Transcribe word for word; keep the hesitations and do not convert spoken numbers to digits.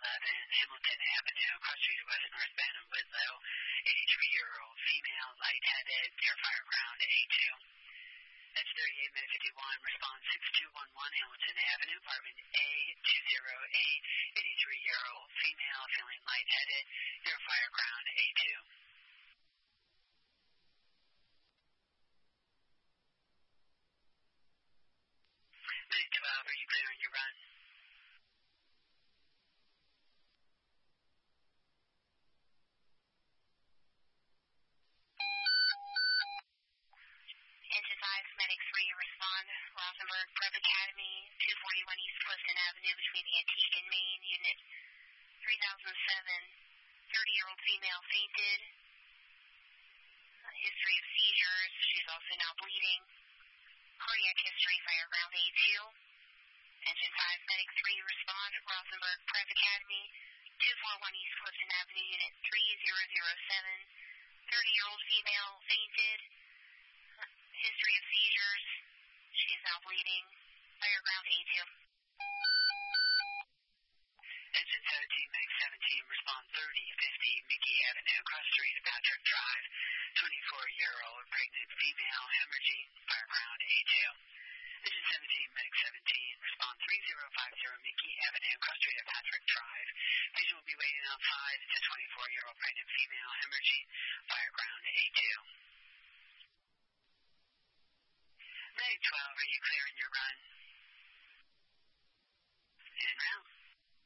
eleven, Hamilton Avenue, cross street west northbound in Whitlow. eighty-three-year-old female, lightheaded, near Fireground A two. That's thirty-eight minute fifty-one, response six two one one, Hamilton Avenue, apartment A two oh eight, eighty-three-year-old female, feeling lightheaded, near Fireground A two. Minute twelve, are you clear on your run? Engine five, Medic three, respond. Rosenberg, Prep Academy, two forty-one East Clifton Avenue, between Antique and Main, unit three thousand seven. thirty-year-old female fainted. Uh, history of seizures. She's also now bleeding. Cardiac history, Fireground A two. Engine five, Medic three, respond. Rosenberg, Prep Academy, two forty-one East Clifton Avenue, unit three thousand seven. thirty-year-old female fainted. History of seizures. She is now bleeding. Fireground A two. Engine seventeen, Meg seventeen, respond thirty fifty, Mickey Avenue, cross street of Patrick Drive. twenty-four-year-old pregnant female, hemorrhaging, Fireground A two. Engine seventeen, Meg seventeen, respond three zero five zero, Mickey Avenue, cross street of Patrick Drive. Patient will be waiting outside. It's a twenty-four-year-old pregnant female, hemorrhaging, Fireground A two. Meg twelve, are you clear on your run? In and round.